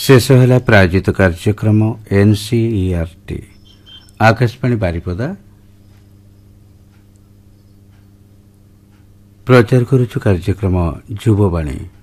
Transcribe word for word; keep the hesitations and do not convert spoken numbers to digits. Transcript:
शेष है प्रायोजित कार्यक्रम एनसीईआरटी आकाशवाणी बारिपदा प्रचार करुछु कार्यक्रम युववाणी।